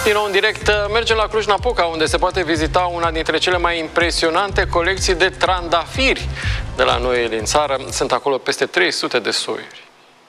Din nou în direct, mergem la Cluj-Napoca, unde se poate vizita una dintre cele mai impresionante colecții de trandafiri de la noi din țară. Sunt acolo peste 300 de soiuri.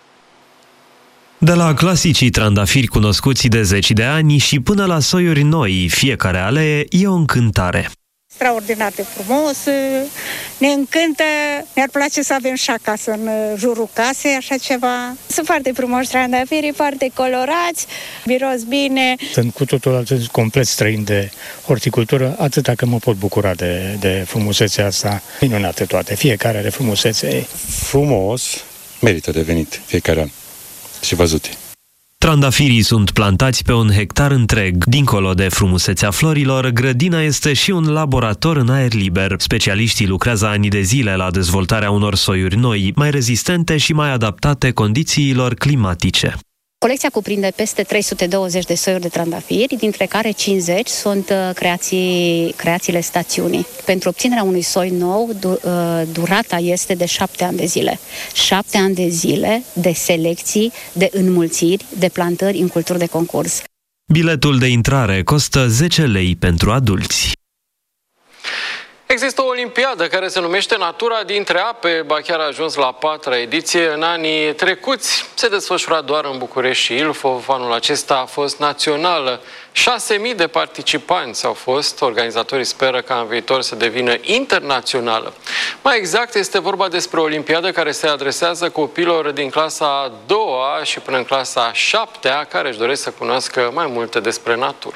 De la clasicii trandafiri cunoscuți de zeci de ani și până la soiuri noi, fiecare alee e o încântare. Extraordinar de frumos, ne încântă, ne-ar place să avem și acasă în jurul casei, așa ceva. Sunt foarte frumoși trandafirii, foarte colorați, miros bine. Sunt cu totul complet străin de horticultură, atâta că mă pot bucura de frumusețea asta. Minunate toate, fiecare are frumusețea ei. Frumos, merită de venit fiecare an și văzute. Trandafirii sunt plantați pe 1 hectar întreg. Dincolo de frumusețea florilor, grădina este și un laborator în aer liber. Specialiștii lucrează ani de zile la dezvoltarea unor soiuri noi, mai rezistente și mai adaptate condițiilor climatice. Colecția cuprinde peste 320 de soiuri de trandafiri, dintre care 50 sunt creațiile stațiunii. Pentru obținerea unui soi nou, durata este de 7 ani de zile. 7 ani de zile de selecții, de înmulțiri, de plantări în culturi de concurs. Biletul de intrare costă 10 lei pentru adulți. Există o olimpiadă care se numește Natura dintre ape, ba chiar a ajuns la 4-a ediție în anii trecuți. Se desfășura doar în București și Ilfov. Anul acesta a fost națională. 6.000 de participanți au fost. Organizatorii speră ca în viitor să devină internațională. Mai exact, este vorba despre o olimpiadă care se adresează copiilor din clasa a 2-a și până în clasa a 7-a, care își doresc să cunoască mai multe despre natură.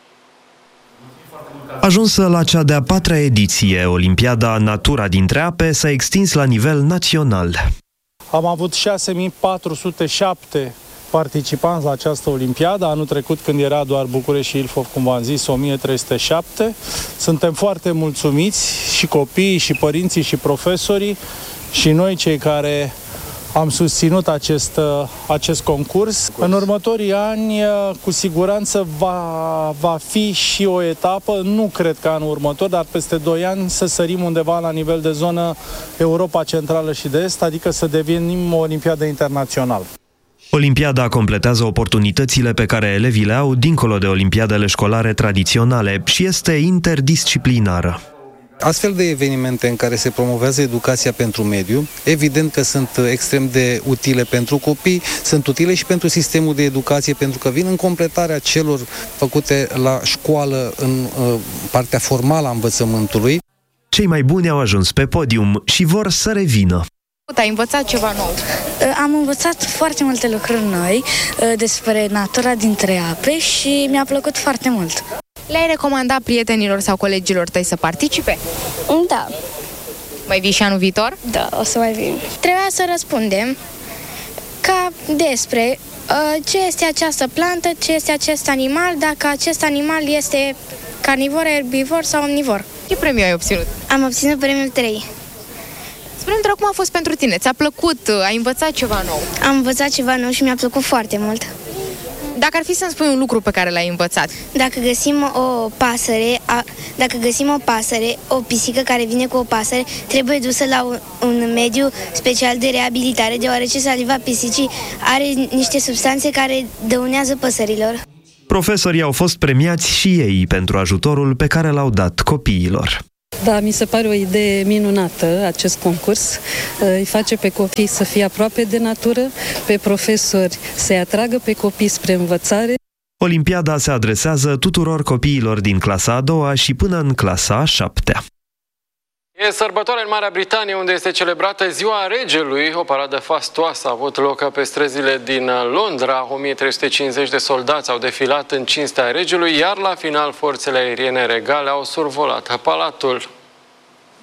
Ajunsă la cea de-a 4-a ediție, Olimpiada Natura dintre ape s-a extins la nivel național. Am avut 6.407 participanți la această olimpiadă. Anul trecut, când era doar București și Ilfov, cum v-am zis, 1.307. Suntem foarte mulțumiți, și copiii, și părinții, și profesorii, și noi cei care am susținut acest concurs. În următorii ani, cu siguranță, va fi și o etapă, nu cred că anul următor, dar peste 2 ani să sărim undeva la nivel de zonă Europa Centrală și de Est, adică să devenim o olimpiadă internațională. Olimpiada completează oportunitățile pe care elevii le au dincolo de olimpiadele școlare tradiționale și este interdisciplinară. Astfel de evenimente în care se promovează educația pentru mediu, evident că sunt extrem de utile pentru copii, sunt utile și pentru sistemul de educație, pentru că vin în completarea celor făcute la școală în partea formală a învățământului. Cei mai buni au ajuns pe podium și vor să revină. Ai învățat ceva nou? Am învățat foarte multe lucruri noi despre natura dintre ape și mi-a plăcut foarte mult. Le-ai recomandat prietenilor sau colegilor tăi să participe? Da. Mai vii și anul viitor? Da, o să mai vin. Trebuia să răspundem ca despre ce este această plantă, ce este acest animal, dacă acest animal este carnivor, erbivor sau omnivor. Ce premiu ai obținut? Am obținut premiul 3. Spune-mi, cum a fost pentru tine? Ți-a plăcut? Ai învățat ceva nou? Am învățat ceva nou și mi-a plăcut foarte mult. Dacă ar fi să-mi spui un lucru pe care l-ai învățat. Dacă găsim o pasăre, o pisică care vine cu o pasăre, trebuie dusă la un mediu special de reabilitare, deoarece saliva pisicii are niște substanțe care dăunează păsărilor. Profesorii au fost premiați și ei pentru ajutorul pe care l-au dat copiilor. Da, mi se pare o idee minunată acest concurs. Îi face pe copii să fie aproape de natură, pe profesori să-i atragă pe copii spre învățare. Olimpiada se adresează tuturor copiilor din clasa a 2-a și până în clasa a 7-a. E sărbătoare în Marea Britanie, unde este celebrată Ziua Regelui. O paradă fastoasă a avut loc pe străzile din Londra. 1350 de soldați au defilat în cinstea regelui, iar la final forțele aeriene regale au survolat palatul.